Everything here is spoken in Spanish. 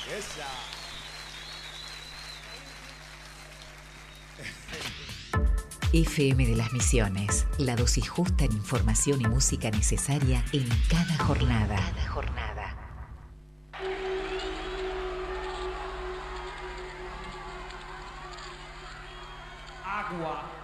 Esa. FM de las Misiones, la dosis justa en información y música necesaria en cada jornada. Agua.